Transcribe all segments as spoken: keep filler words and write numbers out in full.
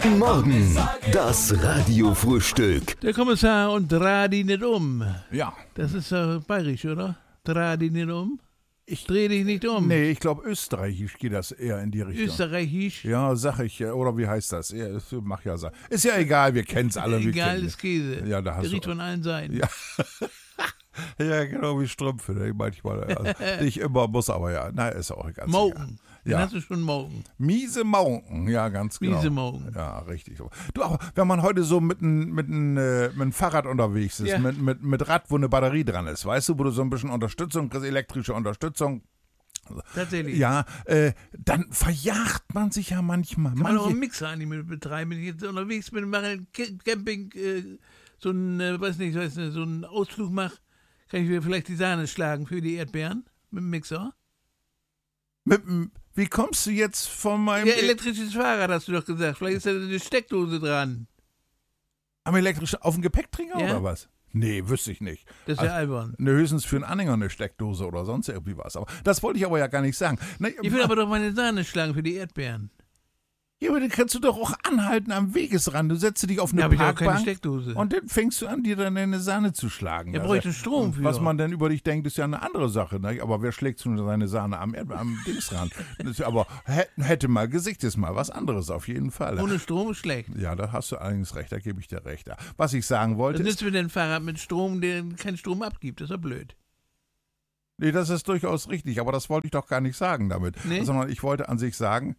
Morgen, das Radiofrühstück. Der Kommissar und dreh dich nicht um. Ja. Das ist äh, bayerisch, oder? Dreh dich nicht um. Ich dreh dich nicht um. Nee, ich glaube, österreichisch geht das eher in die Richtung. Österreichisch? Ja, sag ich. Oder wie heißt das? Ja, das mach ja sein. Ist ja egal, wir kennen's alle. Egal, ist Käse. Ja, da hast Der du riecht von allen Seiten. Ja. Ja, genau wie Strümpfe. Ne? Manchmal. Also, nicht immer muss, aber ja. Na, ist auch ganz Moken. Den Ja. hast du schon Moken. Miese Mauken, ja, ganz genau. Miese Mauken. Ja, richtig. Du, aber wenn man heute so mit einem mit ein, äh, mit ein Fahrrad unterwegs ist, Ja. mit, mit, mit Rad, wo eine Batterie dran ist, weißt du, wo du so ein bisschen Unterstützung kriegst, elektrische Unterstützung. Tatsächlich. Ja, äh, dann verjagt man sich ja manchmal. Kann man auch Manche- einen Mixer eigentlich mit betreiben. Wenn ich jetzt unterwegs bin, mache ein Camping, äh, so ein, äh, weiß nicht, weiß nicht, so einen Ausflug mache, kann ich mir vielleicht die Sahne schlagen für die Erdbeeren mit dem Mixer. mit, dem- wie kommst du jetzt von meinem Ja, elektrisches Fahrrad hast du doch gesagt. Vielleicht ist da eine Steckdose dran. am elektrischen auf dem Gepäckträger Ja. oder was? Nee, wüsste ich nicht. Das ist ja albern. Ne, höchstens für einen Anhänger eine Steckdose oder sonst irgendwie was. Aber das wollte ich aber ja gar nicht sagen. Ne, Ich will aber doch meine Sahne schlagen für die Erdbeeren. Ja, aber dann kannst du doch auch anhalten am Wegesrand. Du setzt dich auf eine Da habe ich auch keine Parkbank Steckdose. und dann fängst du an, dir dann deine Sahne zu schlagen. Ja, Also, bräuchte Strom für. was man dann über dich denkt, ist ja eine andere Sache. Ne? Aber wer schlägt schon seine Sahne am, Erd- am Dingsrand? Das ist, aber hä- hätte mal Gesicht, ist mal was anderes auf jeden Fall. Ohne Strom ist schlecht. Ja, da hast du allerdings recht, da gebe ich dir recht. Was ich sagen Was wollte, ist, nützt mir denn ein Fahrrad mit Strom, der keinen Strom abgibt? Das ist ja blöd. nee, das ist durchaus richtig, aber das wollte ich doch gar nicht sagen damit. Nee? Sondern ich wollte an sich sagen,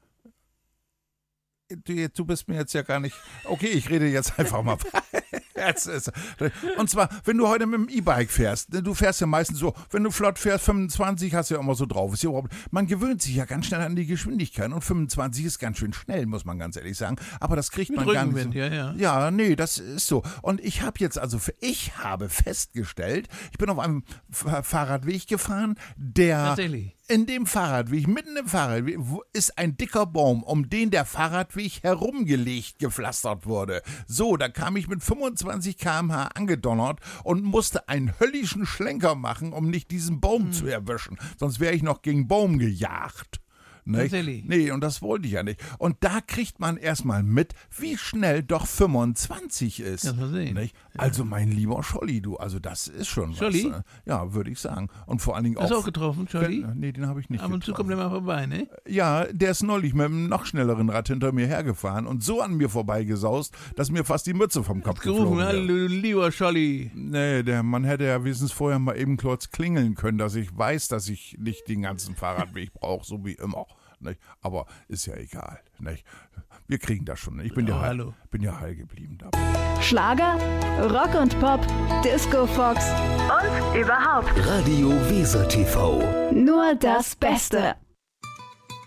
Du, du bist mir jetzt ja gar nicht. Okay, ich rede jetzt einfach mal. Jetzt ist- Und zwar, wenn du heute mit dem E-Bike fährst, du fährst ja meistens so, wenn du flott fährst, fünfundzwanzig hast du ja immer so drauf. Ist ja überhaupt, man gewöhnt sich ja ganz schnell an die Geschwindigkeit und fünfundzwanzig ist ganz schön schnell, muss man ganz ehrlich sagen. Aber das kriegt Mit man gar nicht so. Rückenwind, ja, ja. Ja, nee, das ist so. Und ich habe jetzt also, ich habe festgestellt, ich bin auf einem F- Fahrradweg gefahren, der Tatsächlich. in dem Fahrradweg, mitten im Fahrradweg, wo- ist ein dicker Baum, um den der Fahrradweg herumgelegt, gepflastert wurde. So, da kam ich mit fünfundzwanzig Kilometer pro Stunde angedonnert und musste einen höllischen Schlenker machen, um nicht diesen Baum Hm. zu erwischen. Sonst wäre ich noch gegen Baum gejagt. Nicht? Tatsächlich. Nee, und das wollte ich ja nicht. Und da kriegt man erstmal mit, wie schnell doch fünfundzwanzig ist. Ja, mal sehen. Nicht? Also mein lieber Scholli, du, also das ist schon Scholli? was. äh, Ja, würde ich sagen. Und vor allen Dingen Hast du auch... auch getroffen, Scholli? Nee, den habe ich nicht Ab und zu getroffen. kommt der mal vorbei, ne? Ja, der ist neulich mit einem noch schnelleren Rad hinter mir hergefahren und so an mir vorbeigesaust, dass mir fast die Mütze vom Kopf geflogen Gerufen, wäre. hallo, lieber Scholli. Nee, der Mann hätte ja wenigstens vorher mal eben kurz klingeln können, dass ich weiß, dass ich nicht den ganzen Fahrradweg brauche, so wie immer. Nicht? Aber ist ja egal. Nicht? Wir kriegen das schon. Ich bin, Oh, ja, heil, hallo. bin ja heil geblieben. Da. Schlager, Rock und Pop, Disco Fox und überhaupt Radio Weser T V. nur das Beste.